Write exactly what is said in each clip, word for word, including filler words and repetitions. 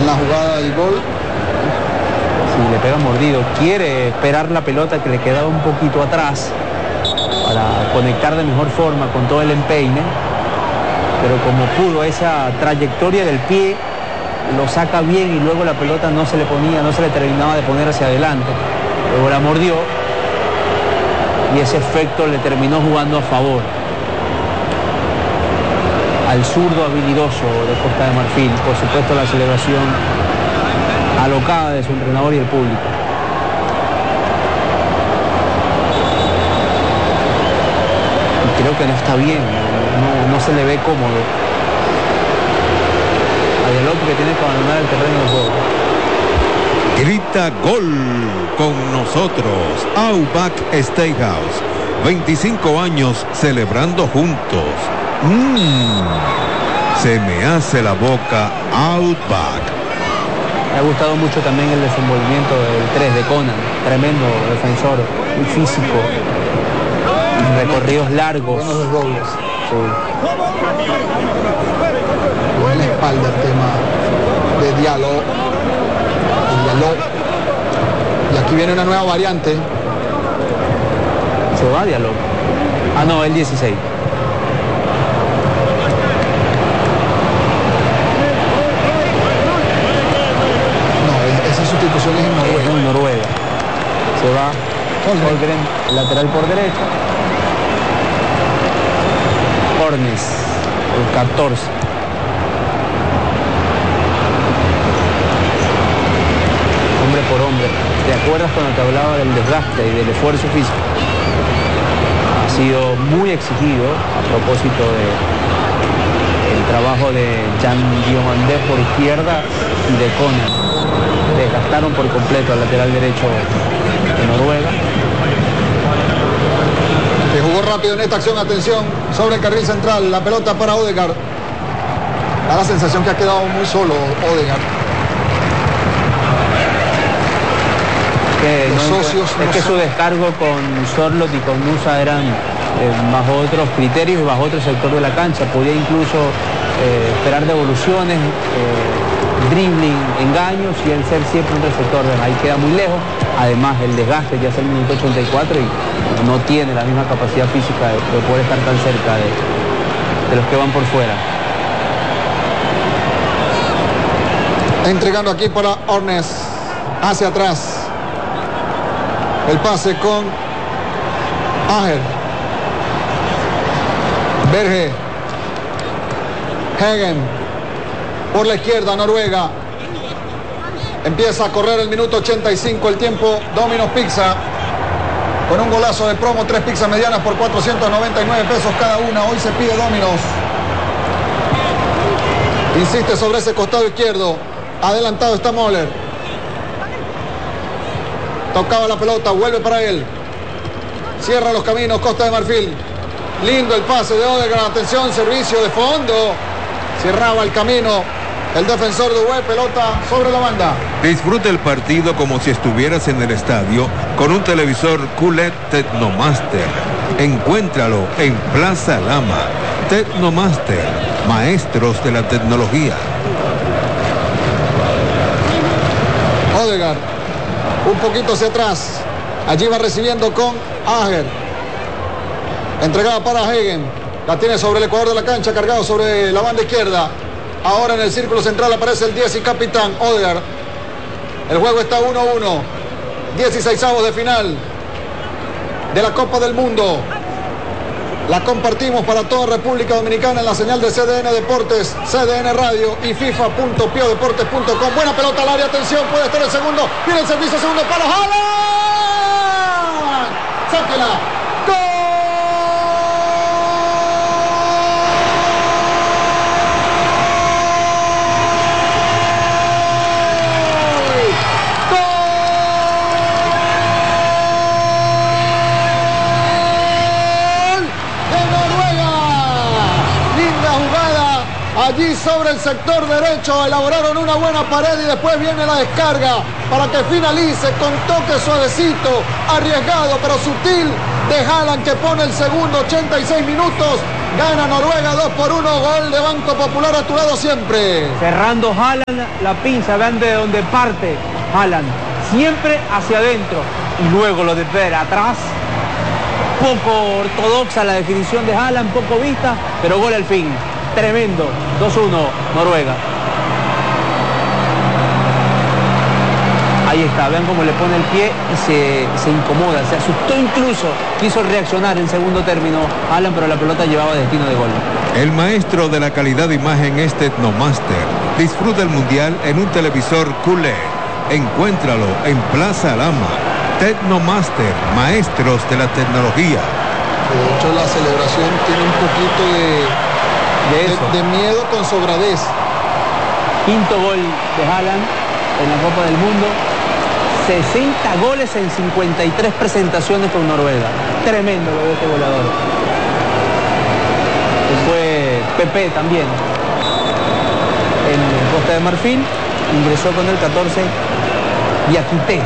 la jugada del gol. Sí, le pega mordido. Quiere esperar la pelota que le quedaba un poquito atrás para conectar de mejor forma con todo el empeine. Pero como pudo, esa trayectoria del pie lo saca bien y luego la pelota no se le ponía, no se le terminaba de poner hacia adelante. Luego la mordió y ese efecto le terminó jugando a favor al zurdo habilidoso de Costa de Marfil. Por supuesto, la celebración alocada de su entrenador y el público. Y creo que no está bien, no, no se le ve cómodo a Diallo, que tiene que abandonar el terreno de juego. Grita gol con nosotros. Outback Steakhouse. veinticinco años celebrando juntos. Mmm. Se me hace la boca Outback. Me ha gustado mucho también el desenvolvimiento del tres de Conan. Tremendo defensor, muy físico. Recorridos largos. Buenos desdobles. Sí. Buena espalda el tema de Diallo. Diallo. Y aquí viene una nueva variante. Se va Diallo. Ah, no, el dieciséis. No, esa sustitución es en Noruega. Es en Noruega. Se va Holgren, lateral por derecha. Ornes, el catorce. Hombre por hombre. ¿Te acuerdas cuando te hablaba del desgaste y del esfuerzo físico? Ha sido muy exigido a propósito de el trabajo de Jan Diomandé por izquierda y de Conan. Desgastaron por completo al lateral derecho de Noruega. Que jugó rápido en esta acción, atención, sobre el carril central, la pelota para Odegaard. Da la sensación que ha quedado muy solo Odegaard. Que Los no, socios es no que son... su descargo con Sorloth y con Nusa eran eh, bajo otros criterios y bajo otro sector de la cancha. Podía incluso eh, esperar devoluciones, eh, dribbling, engaños y el ser siempre un receptor. Ahí queda muy lejos. Además, el desgaste ya es el minuto ochenta y cuatro y no tiene la misma capacidad física de, de poder estar tan cerca de, de los que van por fuera. Entregando aquí para Ornes, hacia atrás. El pase con Ager. Berge. Hagen. Por la izquierda, Noruega. Empieza a correr el minuto ochenta y cinco, el tiempo. Domino's Pizza. Con un golazo de promo, tres pizzas medianas por cuatrocientos noventa y nueve pesos cada una. Hoy se pide Domino's. Insiste sobre ese costado izquierdo. Adelantado está Moller. Tocaba la pelota, vuelve para él. Cierra los caminos Costa de Marfil. Lindo el pase de Odegaard. Atención, servicio de fondo. Cerraba el camino el defensor de Uruguay. Pelota sobre la banda. Disfruta el partido como si estuvieras en el estadio con un televisor Q L E D Technomaster. Encuéntralo en Plaza Lama. Technomaster, maestros de la tecnología. Odegaard, un poquito hacia atrás. Allí va recibiendo con Ager. Entregada para Hagen. La tiene sobre el ecuador de la cancha, cargado sobre la banda izquierda. Ahora en el círculo central aparece el diez y capitán Odegaard. El juego está uno a uno. dieciseisavos de final de la Copa del Mundo. La compartimos para toda República Dominicana en la señal de C D N Deportes, C D N Radio y FIFA punto pio deportes punto com. Buena pelota al área, atención, puede estar el segundo. Viene el servicio, segundo para Haaland. Sáquela. ¡Gol! allí sobre el sector derecho, elaboraron una buena pared y después viene la descarga para que finalice con toque suavecito, arriesgado pero sutil de Haaland, que pone el segundo. Ochenta y seis minutos, gana Noruega dos por uno, gol de Banco Popular, a tu lado siempre. Cerrando Haaland la pinza, vean de donde parte Haaland, siempre hacia adentro y luego lo de ver atrás. Poco ortodoxa la definición de Haaland, poco vista, pero gol al fin. Tremendo, dos uno Noruega. Ahí está, vean cómo le pone el pie y se, se incomoda, se asustó incluso, quiso reaccionar en segundo término Haaland, pero la pelota llevaba destino de gol. El maestro de la calidad de imagen es Tecnomaster. Disfruta el mundial en un televisor Q L E D. Encuéntralo en Plaza Lama. Tecnomaster, maestros de la tecnología. De hecho, la celebración tiene un poquito de, de, eso. de, de miedo con sobradez. Quinto gol de Haaland en la Copa del Mundo. sesenta goles en cincuenta y tres presentaciones con Noruega. Tremendo lo de este goleador. Fue Pepe también en Costa de Marfil. Ingresó con el catorce Diakité.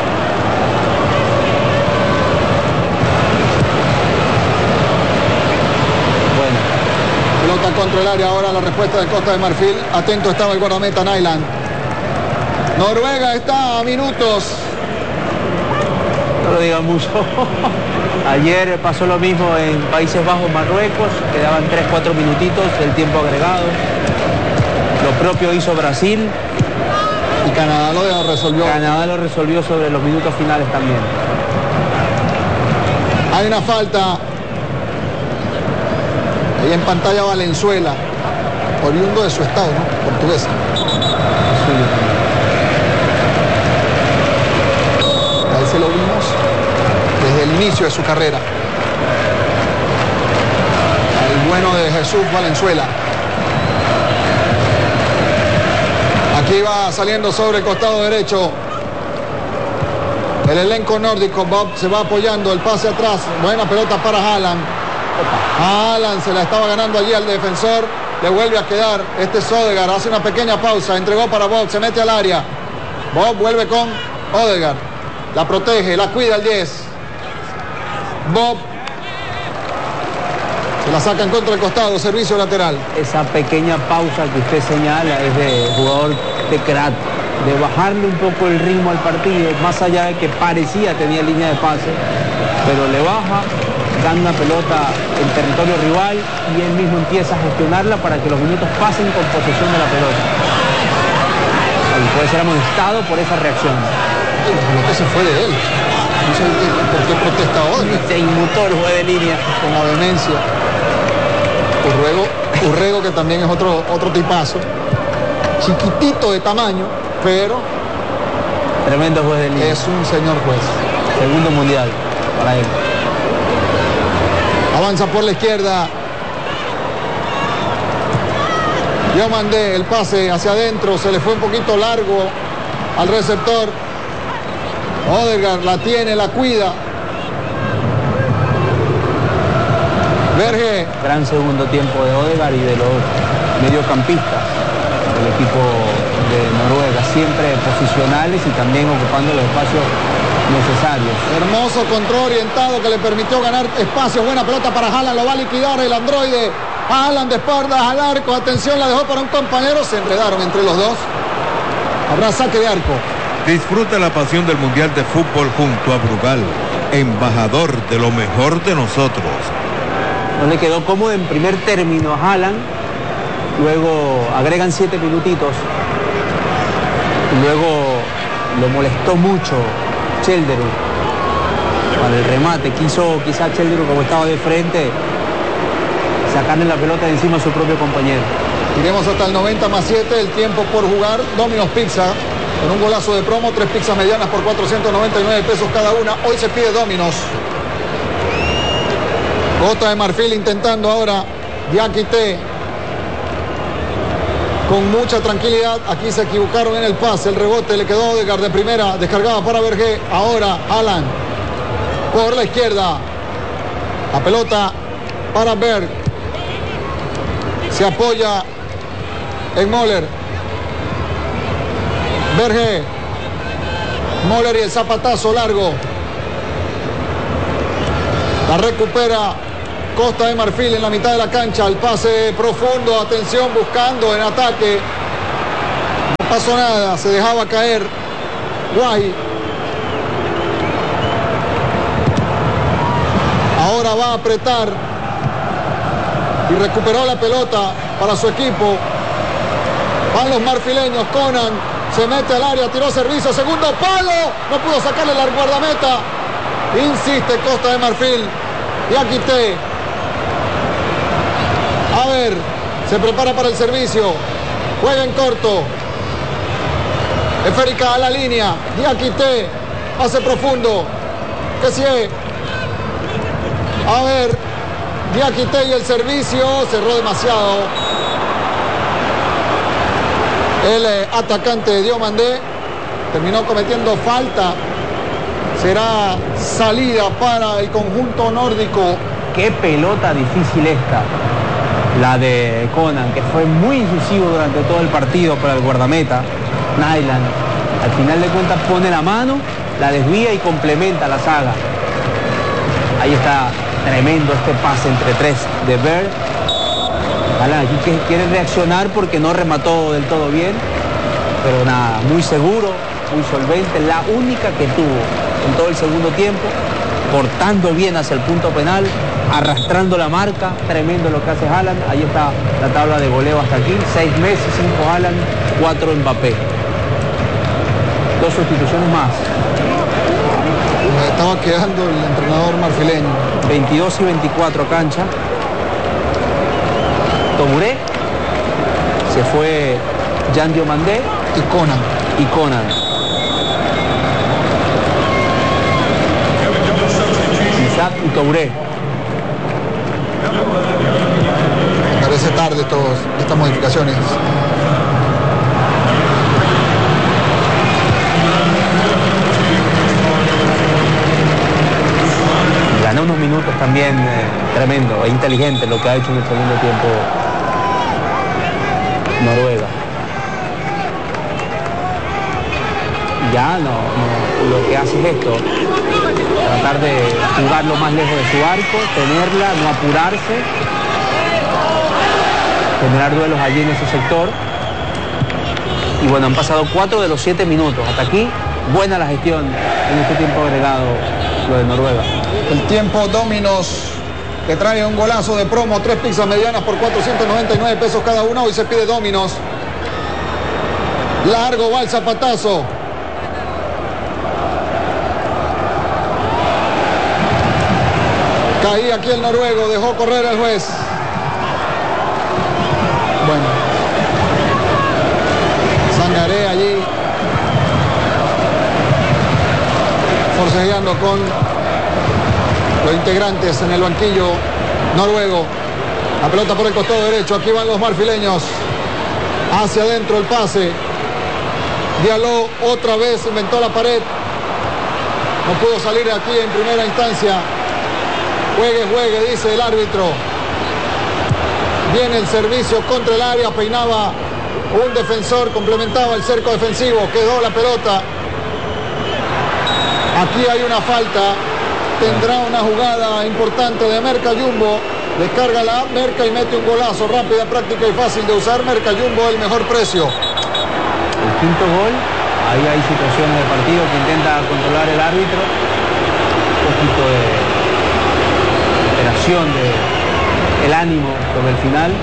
Pelota contra el área, ahora la respuesta de Costa de Marfil. Atento estaba el guardameta Nyland. Noruega está a minutos. No lo digan mucho. Ayer pasó lo mismo en Países Bajos, Marruecos. Quedaban tres cuatro minutitos del tiempo agregado. Lo propio hizo Brasil. Y Canadá lo resolvió. Canadá lo resolvió sobre los minutos finales también. Hay una falta. Ahí en pantalla Valenzuela, oriundo de su estado, ¿no? Portuguesa. Ahí se lo vimos desde el inicio de su carrera. El bueno de Jesús Valenzuela. Aquí va saliendo sobre el costado derecho el elenco nórdico. Bob se va apoyando, el pase atrás. Buena pelota para Haaland. Haaland se la estaba ganando allí al defensor, le vuelve a quedar. Este es Odegaard, hace una pequeña pausa, entregó para Bob, se mete al área. Bob vuelve con Odegaard, la protege, la cuida el diez. Bob se la saca en contra del costado, servicio lateral. Esa pequeña pausa que usted señala es de jugador de crack, de bajarle un poco el ritmo al partido, más allá de que parecía tenía línea de pase, pero le baja, gana una pelota en territorio rival y él mismo empieza a gestionarla para que los minutos pasen con posesión de la pelota. Y puede ser amonestado por esa reacción. La pelota se fue de él. No sé por qué protesta hoy. Se inmutó el juez de línea. Con la vehemencia. Urrego, Urrego que también es otro, otro tipazo. Chiquitito de tamaño, pero... Tremendo juez de línea. Es un señor juez. Segundo mundial para él. Avanza por la izquierda. Yo mandé el pase hacia adentro. Se le fue un poquito largo al receptor. Odegaard la tiene, la cuida. Verge. Gran segundo tiempo de Odegaard y de los mediocampistas del equipo de Noruega. Siempre posicionales y también ocupando los espacios necesarios. Hermoso control orientado que le permitió ganar espacio. Buena pelota para Haaland, lo va a liquidar el androide. Haaland de espaldas al arco. Atención, la dejó para un compañero. Se enredaron entre los dos. Habrá saque de arco. Disfruta la pasión del Mundial de Fútbol junto a Brugal, embajador de lo mejor de nosotros. No le quedó cómodo en primer término a Haaland. Luego agregan siete minutitos. Y luego lo molestó mucho Chelderud para el remate. Quiso quizá Chelderud, como estaba de frente, sacarle la pelota de encima a su propio compañero. Iremos hasta el noventa más siete, el tiempo por jugar. Domino's Pizza, con un golazo de promo, tres pizzas medianas por cuatrocientos noventa y nueve pesos cada una. Hoy se pide Domino's. Costa de Marfil intentando ahora Diakité con mucha tranquilidad. Aquí se equivocaron en el pase, el rebote le quedó Odegaard de primera, descargaba para Verge. Ahora Haaland por la izquierda, la pelota para Berg, se apoya en Moller. Verge. Moller y el zapatazo largo. La recupera Costa de Marfil en la mitad de la cancha. El pase profundo. Atención, buscando en ataque. No pasó nada. Se dejaba caer Guay. Ahora va a apretar. Y recuperó la pelota para su equipo. Van los marfileños. Conan se mete al área. Tiró servicio. Segundo palo. No pudo sacarle la guardameta. Insiste Costa de Marfil. Diakité. A ver. Se prepara para el servicio. Juega en corto. Esférica a la línea. Diakité. Pase profundo. Que sigue. A ver. Diakité y el servicio. Cerró demasiado. El eh, atacante de Diomandé terminó cometiendo falta. Será salida para el conjunto nórdico. Qué pelota difícil esta, la de Conan, que fue muy incisivo durante todo el partido para el guardameta, Nyland. Al final de cuentas pone la mano, la desvía y complementa la saga. Ahí está tremendo este pase entre tres de Bird. Alan aquí que quiere reaccionar porque no remató del todo bien, pero nada, muy seguro, muy solvente, la única que tuvo en todo el segundo tiempo, cortando bien hacia el punto penal, arrastrando la marca, tremendo lo que hace Haaland. Ahí está la tabla de goleo hasta aquí, seis meses, cinco Haaland, cuatro Mbappé. Dos sustituciones más. Me estaba quedando el entrenador marfileño. veintidós y veinticuatro cancha. Touré, se fue Jan Diomandé y Conan. Y Conan. Isaac y Touré. Parece tarde todas estas modificaciones. Ganó unos minutos también eh, tremendo e inteligente lo que ha hecho en el segundo tiempo Noruega. Ya no, no, lo que hace es esto, tratar de jugar lo más lejos de su arco, tenerla, no apurarse, generar duelos allí en ese sector. Y bueno, han pasado cuatro de los siete minutos. Hasta aquí, buena la gestión en este tiempo agregado, lo de Noruega. El tiempo Dominos, que trae un golazo de promo, tres pizzas medianas por cuatrocientos noventa y nueve pesos cada una. Hoy se pide Dominos. Largo va el zapatazo. Caía aquí el noruego, dejó correr el juez. Bueno. Sangaré allí. Forcejeando con los integrantes en el banquillo noruego. La pelota por el costado derecho. Aquí van los marfileños. Hacia adentro el pase. Diallo otra vez inventó la pared. No pudo salir aquí en primera instancia. Juegue, juegue, dice el árbitro. Viene el servicio contra el área. Peinaba un defensor. Complementaba el cerco defensivo. Quedó la pelota. Aquí hay una falta. Tendrá una jugada importante de Merca Jumbo. Descarga la Merca y mete un golazo. Rápida, práctica y fácil de usar. Merca Jumbo, el mejor precio. El quinto gol. Ahí hay situaciones de partido que intenta controlar el árbitro. Un poquito de operación de el ánimo sobre el final.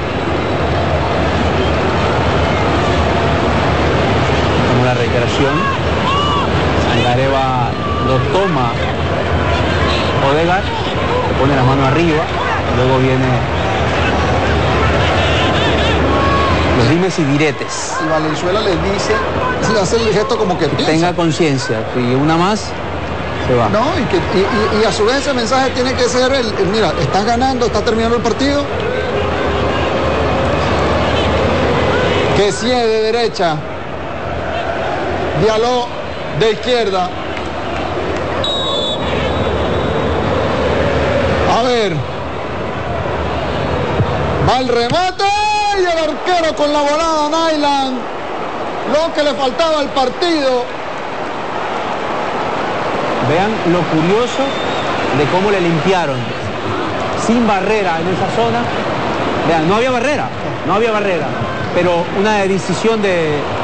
Como la reiteración. Sangareva lo toma Odegaard, le pone la mano arriba, luego viene los dimes y diretes. Y Valenzuela le dice, le hace el gesto como que piensa. Tenga conciencia, y una más se va. No, y, que, y, y, y a su vez ese mensaje tiene que ser el, el, mira, estás ganando, está terminando el partido. Que sí es de derecha. Diallo de izquierda. A ver. Va el remate y el arquero con la volada Nyland. Lo que le faltaba al partido. Vean lo curioso de cómo le limpiaron. Sin barrera en esa zona. Vean, no había barrera. No había barrera. Pero una decisión de,